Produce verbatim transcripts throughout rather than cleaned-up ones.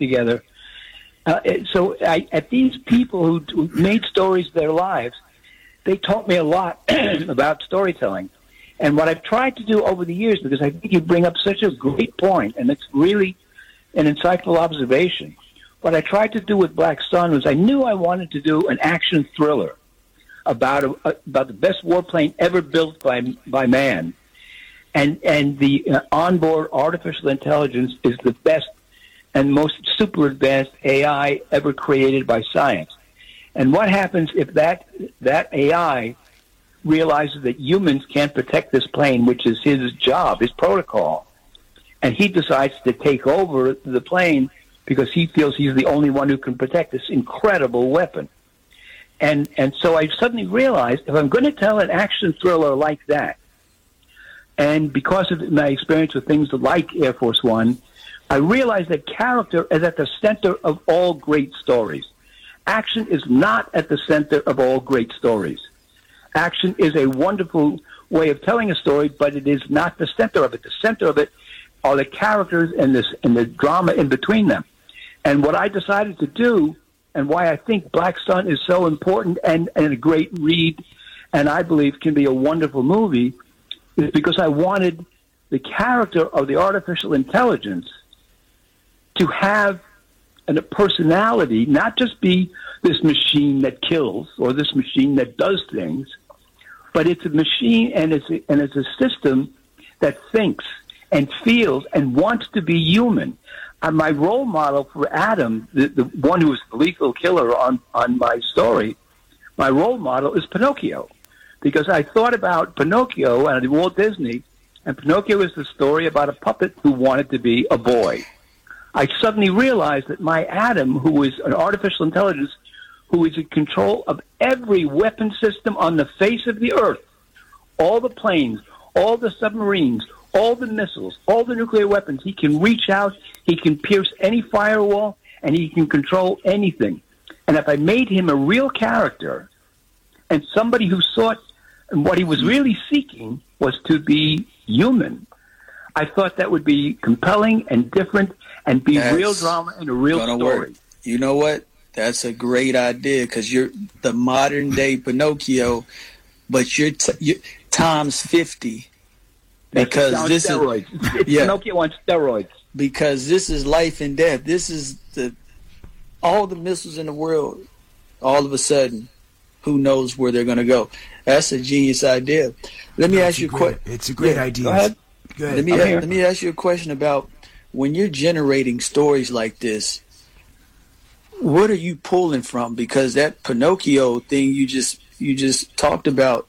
together. Uh, so I, at these people who, who made stories their lives, they taught me a lot about storytelling. And what I've tried to do over the years, because I think you bring up such a great point, and it's really an insightful observation, what I tried to do with Black Sun was I knew I wanted to do an action thriller about a, about the best warplane ever built by by man, and and the uh, onboard artificial intelligence is the best and most super advanced A I ever created by science. And what happens if that that A I realizes that humans can't protect this plane, which is his job, his protocol, and he decides to take over the plane because he feels he's the only one who can protect this incredible weapon. And and so I suddenly realized if I'm going to tell an action thriller like that, and because of my experience with things like Air Force One, I realized that character is at the center of all great stories. Action is not at the center of all great stories. Action is a wonderful way of telling a story, but it is not the center of it. The center of it are the characters and, this, and the drama in between them. And what I decided to do, and why I think Black Sun is so important and, and a great read, and I believe can be a wonderful movie, is because I wanted the character of the artificial intelligence to have a personality, not just be this machine that kills or this machine that does things, but it's a machine and it's a, and it's a system that thinks and feels and wants to be human. Uh, my role model for Adam, the, the one who is the lethal killer on, on my story, my role model is Pinocchio. Because I thought about Pinocchio and Walt Disney, and Pinocchio is the story about a puppet who wanted to be a boy. I suddenly realized that my Adam, who is an artificial intelligence, who is in control of every weapon system on the face of the earth, all the planes, all the submarines, all the missiles, all the nuclear weapons, he can reach out, he can pierce any firewall, and he can control anything. And if I made him a real character and somebody who sought, and what he was really seeking was to be human, I thought that would be compelling and different and be That's real drama and a real story. Work. You know what? That's a great idea because you're the modern day Pinocchio, but you're, t- you're times fifty. Because That's this steroids. is it's yeah, Pinocchio on steroids. Because this is life and death. This is the all the missiles in the world. All of a sudden, who knows where they're going to go? That's a genius idea. Let me no, ask you a question. It's a great yeah, idea. Go ahead. Go ahead. Let me let me ask you a question about when you're generating stories like this. What are you pulling from? Because that Pinocchio thing you just you just talked about,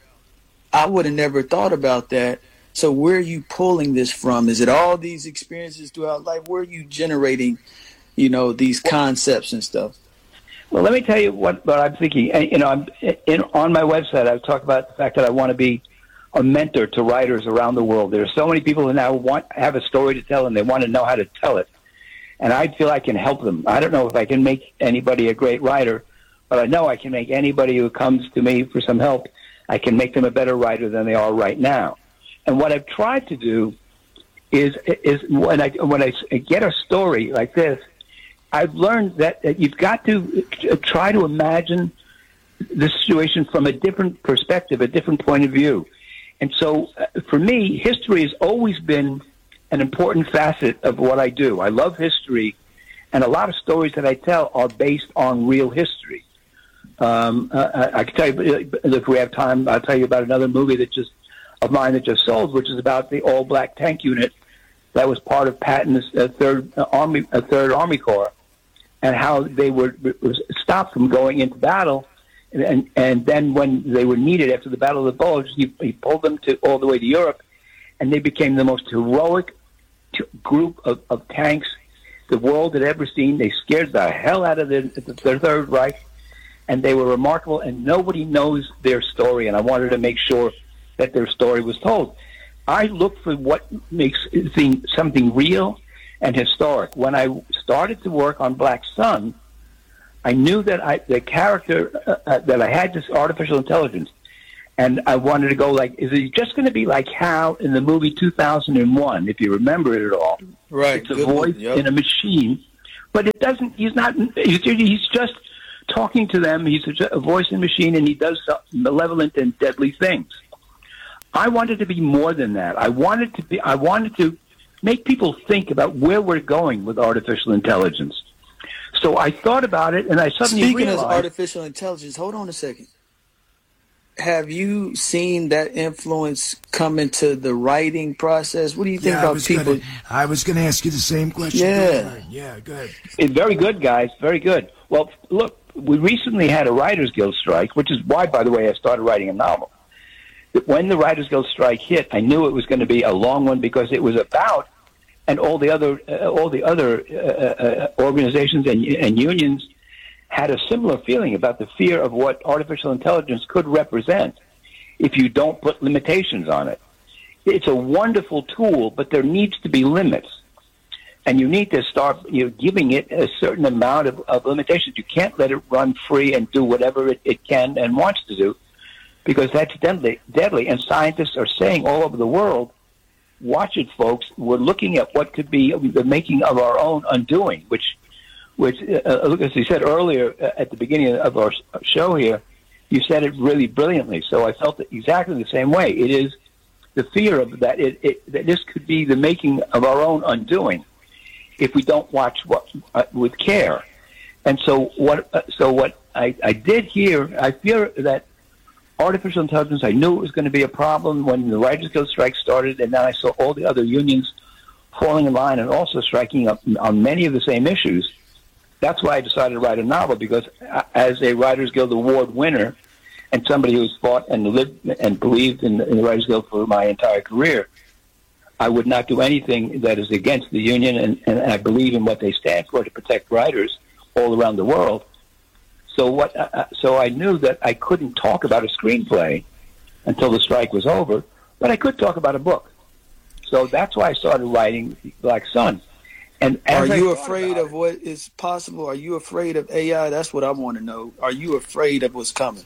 I would have never thought about that. So where are you pulling this from? Is it all these experiences throughout life? Where are you generating, you know, these concepts and stuff? Well, let me tell you what, what I'm thinking. You know, I'm in, on my website, I've talked about the fact that I want to be a mentor to writers around the world. There are so many people who now want have a story to tell, and they want to know how to tell it. And I feel I can help them. I don't know if I can make anybody a great writer, but I know I can make anybody who comes to me for some help, I can make them a better writer than they are right now. And what I've tried to do is is when I when I get a story like this, I've learned that, that you've got to try to imagine the situation from a different perspective, a different point of view. And so, uh, for me, history has always been an important facet of what I do. I love history, and a lot of stories that I tell are based on real history. Um, uh, I, I can tell you, if we have time, I'll tell you about another movie that just of mine that just sold, which is about the all-black tank unit that was part of Patton's uh, third uh, Army, uh, Third Army Corps, and how they were, were stopped from going into battle. And, and and then when they were needed after the Battle of the Bulge, he, he pulled them to all the way to Europe, and they became the most heroic t- group of, of tanks the world had ever seen. They scared the hell out of the, the, the Third Reich, and they were remarkable, and nobody knows their story, and I wanted to make sure that their story was told. I look for what makes thing, something real and historic. When I started to work on Black Sun, I knew that I, the character, uh, uh, that I had this artificial intelligence, and I wanted to go like, is it just going to be like Hal in the movie two thousand one, if you remember it at all? Right. It's a voice yep. in a machine, but it doesn't. He's not. He's just talking to them. He's a voice in machine, and he does malevolent and deadly things. I wanted to be more than that. I wanted to be. I wanted to make people think about where we're going with artificial intelligence. So I thought about it, and I suddenly Speaking realized. of artificial intelligence, hold on a second. Have you seen that influence come into the writing process? What do you think yeah, about I was people? Gonna, I was going to ask you the same question. Yeah. Yeah, good. It's very good, guys. Very good. Well, look, we recently had a Writers Guild strike, which is why, by the way, I started writing a novel. When the Writers Guild strike hit, I knew it was going to be a long one because it was about, and all the other uh, all the other uh, uh, organizations and, and unions had a similar feeling about the fear of what artificial intelligence could represent if you don't put limitations on it. It's a wonderful tool, but there needs to be limits. And you need to start you know, giving it a certain amount of, of limitations. You can't let it run free and do whatever it, it can and wants to do, because that's deadly. deadly. And scientists are saying all over the world, watch it, folks. We're looking at what could be the making of our own undoing, which which, uh, as you said earlier uh, at the beginning of our show here, you said it really brilliantly. So I felt it exactly the same way. It is the fear of that, it, it, that this could be the making of our own undoing if we don't watch what, uh, with care. And so what, uh, so what I, I did here, I fear that artificial intelligence, I knew it was going to be a problem when the Writers Guild strike started, and then I saw all the other unions falling in line and also striking up on many of the same issues. That's why I decided to write a novel, because as a Writers Guild Award winner and somebody who's fought and lived and believed in, in the Writers Guild for my entire career, I would not do anything that is against the union, and, and I believe in what they stand for, to protect writers all around the world. So what? Uh, so I knew that I couldn't talk about a screenplay until the strike was over, but I could talk about a book. So that's why I started writing Black Sun. And are you afraid of what is possible? Are you afraid of A I? That's what I want to know. Are you afraid of what's coming?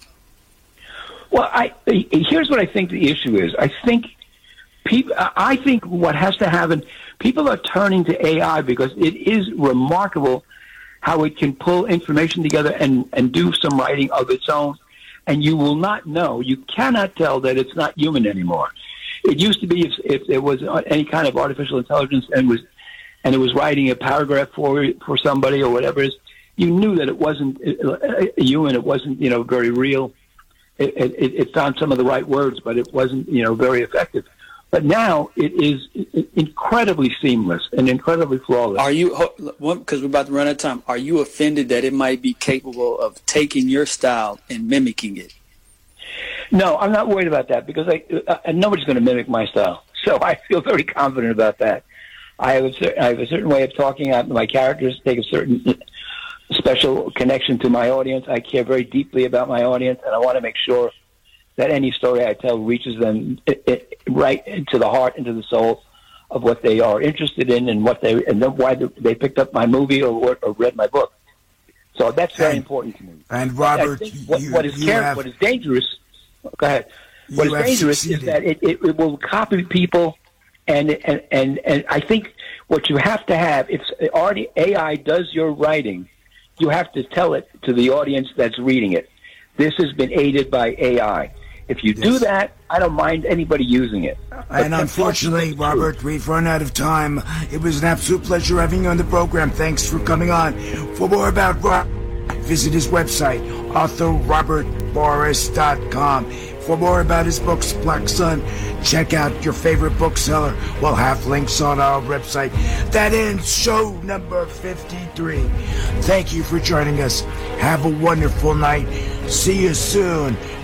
Well, I here's what I think the issue is. I think people. I think what has to happen. People are turning to A I because it is remarkable how it can pull information together and and do some writing of its own, and you will not know. You cannot tell that it's not human anymore. It used to be if, if there was any kind of artificial intelligence and was. and it was writing a paragraph for for somebody or whatever it is, you knew that it wasn't human. It wasn't, you know, very real. It, it, it found some of the right words, but it wasn't, you know, very effective. But now it is incredibly seamless and incredibly flawless. Are you, because we're about to run out of time, are you offended that it might be capable of taking your style and mimicking it? No, I'm not worried about that, because I, uh, nobody's going to mimic my style. So I feel very confident about that. I have, a, I have a certain way of talking. My characters take a certain special connection to my audience. I care very deeply about my audience, and I want to make sure that any story I tell reaches them it, it, right into the heart, into the soul of what they are interested in, and what they and why they picked up my movie or, or read my book. So that's very and, important to me. And Robert, what, you, what is you care, have, what is dangerous? Go ahead. What is dangerous succeeded. is that it, it, it will copy people. And, and and and I think what you have to have, if already A I does your writing, you have to tell it to the audience that's reading it. This has been aided by A I. If you yes. do that, I don't mind anybody using it. And unfortunately, Robert, we've run out of time. It was an absolute pleasure having you on the program. Thanks for coming on. For more about Rob, visit his website, author robert boris dot com. For more about his books, Black Sun, check out your favorite bookseller. We'll have links on our website. That ends show number fifty-three. Thank you for joining us. Have a wonderful night. See you soon.